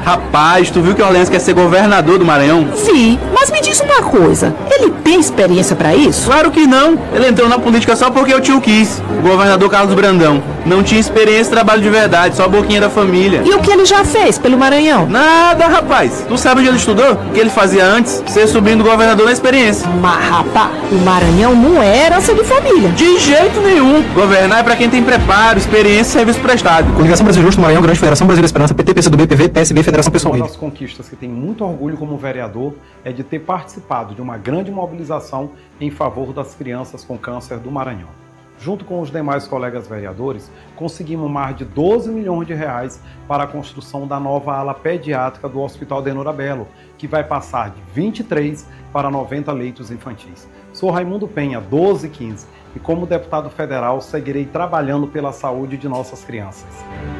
Rapaz, tu viu que o Orleans quer ser governador do Maranhão? Vi, mas me diz uma coisa, ele tem experiência pra isso? Claro que não. Ele entrou na política só porque o tio quis. O governador Carlos Brandão. Não tinha experiência e trabalho de verdade, só a boquinha da família. E o que ele já fez pelo Maranhão? Nada, rapaz. Tu sabe onde ele estudou? O que ele fazia antes? Ser sobrinho do governador na experiência. Mas, rapaz, o Maranhão não é herança de família. De jeito nenhum. Governar é pra quem tem preparo, experiência e serviço prestado. Coligação Brasil Justo, Maranhão, Grande Federação Brasileira Esperança, PT, PCdoB, PV, PSB, Federação Pessoal. Uma das conquistas que tem muito orgulho como vereador é de ter participado de uma grande mobilização em favor das crianças com câncer do Maranhão. Junto com os demais colegas vereadores, conseguimos mais de 12 milhões de reais para a construção da nova ala pediátrica do Hospital Denora Bello, que vai passar de 23 para 90 leitos infantis. Sou Raimundo Penha, 1215, e como deputado federal seguirei trabalhando pela saúde de nossas crianças.